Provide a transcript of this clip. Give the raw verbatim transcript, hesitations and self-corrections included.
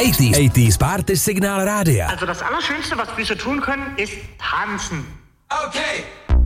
achtzig. achtzig Party Signal Rádia. Also das Allerschönste, was wir so tun können, ist tanzen. Okay.